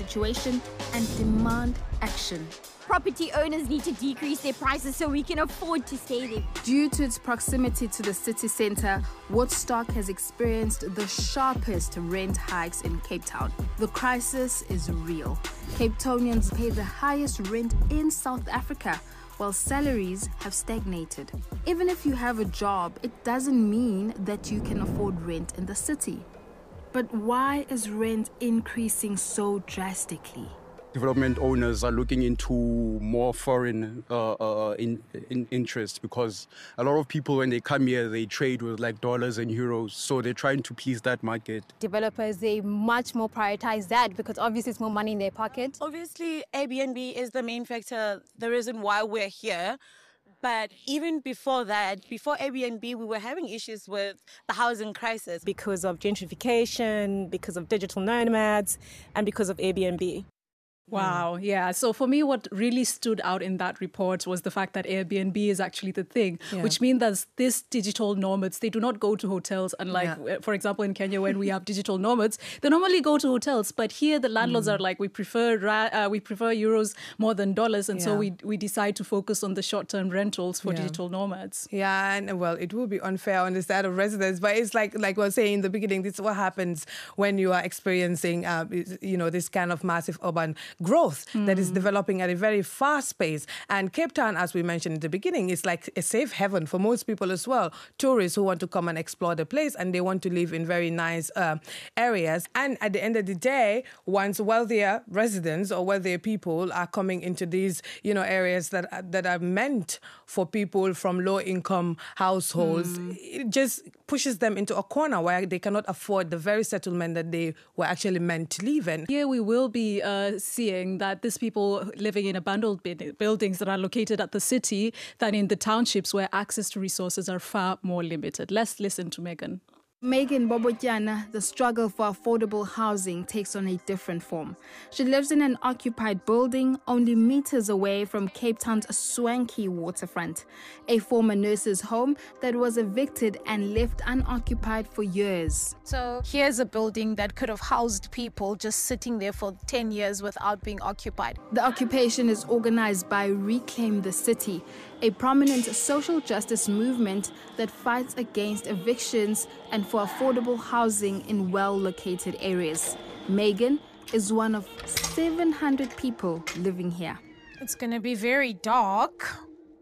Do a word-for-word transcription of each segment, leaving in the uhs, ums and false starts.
situation and demand action. Property owners need to decrease their prices so we can afford to stay there. Due to its proximity to the city centre, Woodstock has experienced the sharpest rent hikes in Cape Town. The crisis is real. Cape Townians pay the highest rent in South Africa, while salaries have stagnated. Even if you have a job, it doesn't mean that you can afford rent in the city. But why is rent increasing so drastically? Development owners are looking into more foreign uh, uh, in, in interest, because a lot of people, when they come here, they trade with like dollars and euros. So they're trying to please that market. Developers, they much more prioritize that because obviously it's more money in their pocket. Obviously, Airbnb is the main factor, the reason why we're here. But even before that, before Airbnb, we were having issues with the housing crisis. Because of gentrification, because of digital nomads, and because of Airbnb. Wow, yeah. So for me, what really stood out in that report was the fact that Airbnb is actually the thing, yeah. which means that these digital nomads, they do not go to hotels. Unlike, yeah. for example, in Kenya, when we have digital nomads, they normally go to hotels. But here, the landlords mm. are like, we prefer uh, we prefer euros more than dollars. And yeah. so we, we decide to focus on the short-term rentals for yeah. digital nomads. Yeah, and well, it would be unfair on the side of residents. But it's like, like we were saying in the beginning, this is what happens when you are experiencing, uh, you know, this kind of massive urban growth mm. that is developing at a very fast pace. And Cape Town, as we mentioned in the beginning, is like a safe haven for most people as well. Tourists who want to come and explore the place and they want to live in very nice uh, areas. And at the end of the day, once wealthier residents or wealthier people are coming into these, you know, areas that, that are meant for people from low-income households, mm. it just pushes them into a corner where they cannot afford the very settlement that they were actually meant to live in. Here we will be uh, seeing that these people living in abandoned buildings that are located at the city than in the townships where access to resources are far more limited. Let's listen to Megan. Megan Bobotyana, the struggle for affordable housing takes on a different form. She lives in an occupied building only meters away from Cape Town's swanky waterfront, a former nurse's home that was evicted and left unoccupied for years. So here's a building that could have housed people just sitting there for ten years without being occupied. The occupation is organized by Reclaim the City, a prominent social justice movement that fights against evictions and for affordable housing in well-located areas. Megan is one of seven hundred people living here. It's going to be very dark.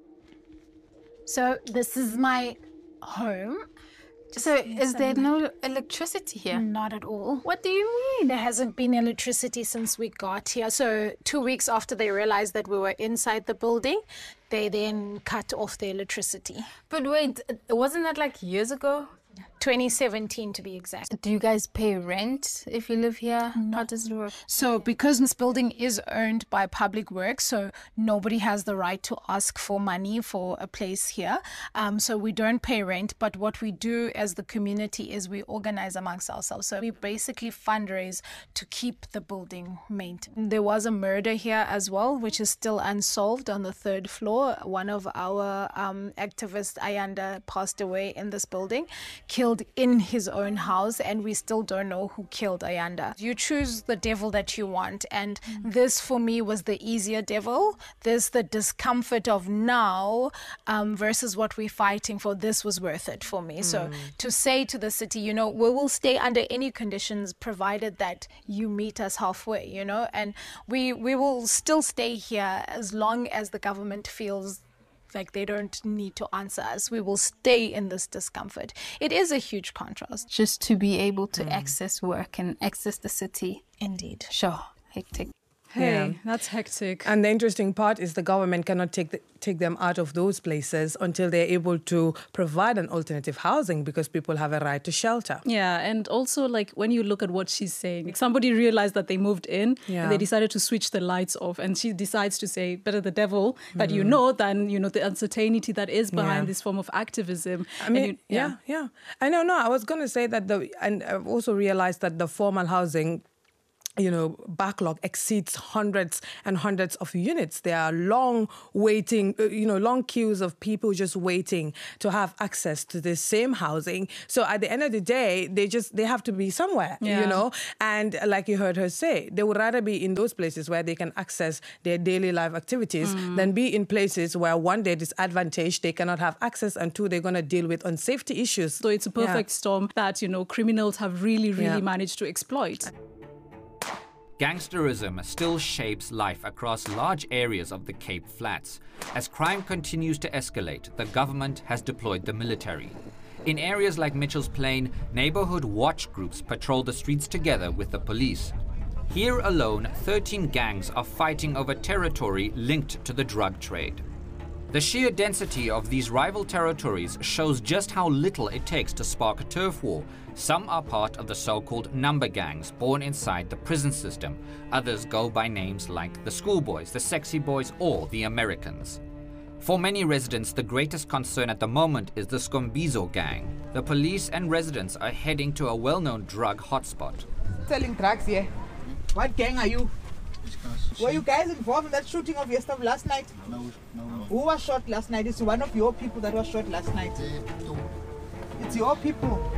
So this is my home. So is there no electricity here? Not at all. What do you mean? There hasn't been electricity since we got here. So two weeks after they realized that we were inside the building, they then cut off the electricity. But wait, wasn't that like years ago? twenty seventeen to be exact. Do you guys pay rent if you live here? No. How does it work? So because this building is owned by Public Works, so nobody has the right to ask for money for a place here. Um, so we don't pay rent, but what we do as the community is we organize amongst ourselves. So we basically fundraise to keep the building maintained. There was a murder here as well, which is still unsolved on the third floor. One of our um, activists, Ayanda, passed away in this building, killed in his own house, and we still don't know who killed Ayanda. You choose the devil that you want, and mm. this for me was the easier devil. This, the discomfort of now um, versus what we're fighting for, this was worth it for me. Mm. So to say to the city, you know, we will stay under any conditions provided that you meet us halfway, you know, and we, we will still stay here as long as the government feels like they don't need to answer us. We will stay in this discomfort. It is a huge contrast. Just to be able to mm. access work and access the city. Indeed. Sure. Hectic. Hey, yeah. That's hectic. And the interesting part is the government cannot take the, take them out of those places until they're able to provide an alternative housing, because people have a right to shelter. Yeah, and also like when you look at what she's saying, like somebody realized that they moved in yeah. and they decided to switch the lights off, and she decides to say, better the devil that mm. you know than, you know, the uncertainty that is behind yeah. this form of activism. I mean, you, yeah. yeah, yeah. I know, no, I was going to say that, the, and I've also realized that the formal housing you know, backlog exceeds hundreds and hundreds of units. There are long waiting, uh, you know, long queues of people just waiting to have access to the same housing. So at the end of the day, they just, they have to be somewhere, Yeah. you know, and like you heard her say, they would rather be in those places where they can access their daily life activities mm. than be in places where one, they're disadvantaged, they cannot have access, and two, they're going to deal with unsafety issues. So it's a perfect yeah. storm that, you know, criminals have really, really yeah. managed to exploit. Gangsterism still shapes life across large areas of the Cape Flats. As crime continues to escalate, the government has deployed the military. In areas like Mitchell's Plain, neighborhood watch groups patrol the streets together with the police. Here alone, thirteen gangs are fighting over territory linked to the drug trade. The sheer density of these rival territories shows just how little it takes to spark a turf war. Some are part of the so-called number gangs born inside the prison system. Others go by names like the Schoolboys, the Sexy Boys, or the Americans. For many residents, the greatest concern at the moment is the Scombizo gang. The police and residents are heading to a well-known drug hotspot. Selling drugs here. What gang are you? Were you guys involved in that shooting of your stuff last night? No, no, no. Who was shot last night? It's one of your people that was shot last night. It's your people.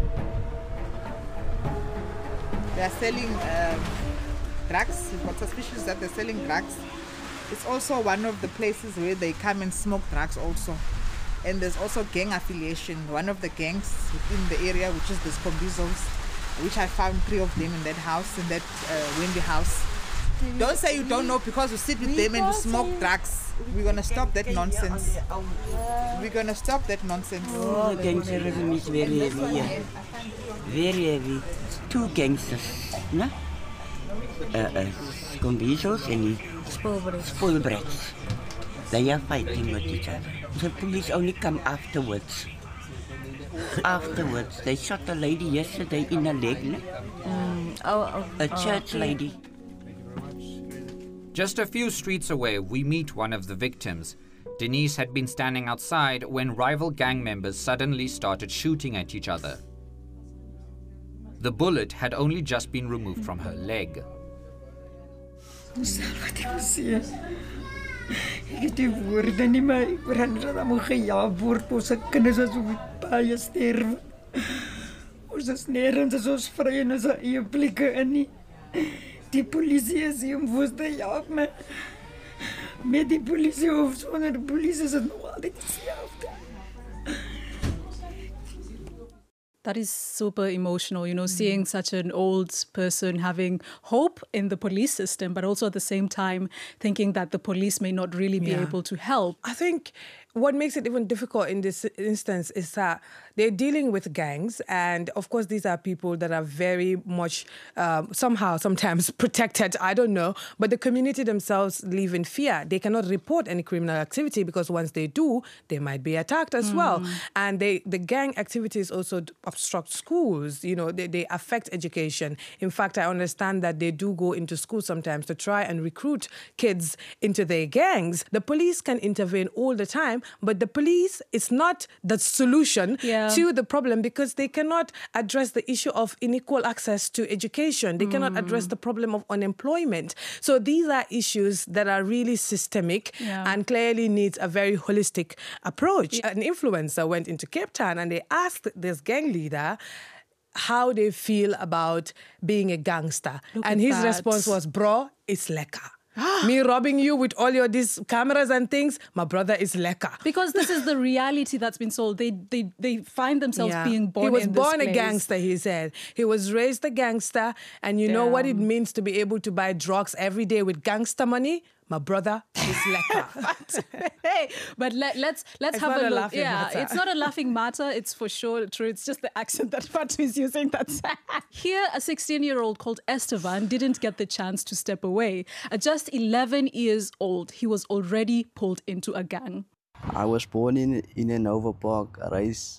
They are selling um, drugs. We've got suspicions that they're selling drugs. It's also one of the places where they come and smoke drugs also. And there's also gang affiliation. One of the gangs within the area, which is the Scombizos, which I found three of them in that house, in that uh, Wendy house. Don't say you don't know because you sit with them and you smoke drugs. We're going to stop that nonsense. We're going to stop that nonsense. Oh, gangsterism is very heavy here. Very heavy. Two gangsters, no? Uh, uh, Scombizos and Spoilbrats. They are fighting with each other. The police only come afterwards. Afterwards, they shot a lady yesterday in her leg, no? Mm, oh, oh, a church oh, okay. lady. Just a few streets away, we meet one of the victims. Denise had been standing outside when rival gang members suddenly started shooting at each other. The bullet had only just been removed from her leg. Die polisie is hier om voor te help me. Met die polisie of sonder die polisie is het nog altijd hetzelfde. That is super emotional, you know, mm. seeing such an old person having hope in the police system, but also at the same time thinking that the police may not really be yeah. able to help. I think what makes it even difficult in this instance is that they're dealing with gangs, and of course these are people that are very much um, somehow sometimes protected, I don't know, but the community themselves live in fear. They cannot report any criminal activity because once they do, they might be attacked as mm. well. And they, the gang activities also obstruct schools, you know, they, they affect education. In fact, I understand that they do go into schools sometimes to try and recruit kids into their gangs. The police can intervene all the time, but the police is not the solution yeah. to the problem because they cannot address the issue of unequal access to education. They mm. cannot address the problem of unemployment. So these are issues that are really systemic yeah. and clearly needs a very holistic approach. Yeah. An influencer went into Cape Town and they asked this gang leader how they feel about being a gangster. Look and his that. response was, bro, it's lekker. Me robbing you with all your these cameras and things, my brother is lekker. Because this is the reality that's been sold. They they they find themselves yeah. being born in He was in born this a place. gangster, he said. He was raised a gangster, and you Damn. know what it means to be able to buy drugs every day with gangster money? My brother is lekker. Hey, but let, let's let's it's have not a a look. laughing Yeah, matter. it's not a laughing matter. It's for sure true. It's just the accent that Fatu is using. That's here. A sixteen-year-old called Esteban didn't get the chance to step away. At just eleven years old, he was already pulled into a gang. I was born in in a Nova Park, raised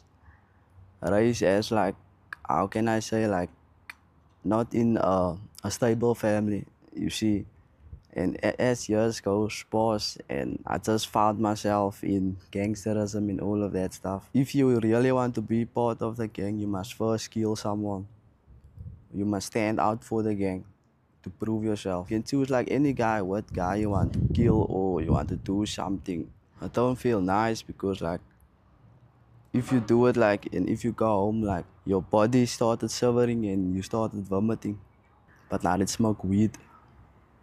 raised as like, how can I say, like not in a, a stable family. You see. And as years goes past, and I just found myself in gangsterism and all of that stuff. If you really want to be part of the gang, you must first kill someone. You must stand out for the gang to prove yourself. You can choose like any guy, what guy you want to kill or you want to do something. I don't feel nice because like if you do it like and if you go home like your body started shivering and you started vomiting. But now let's smoke weed.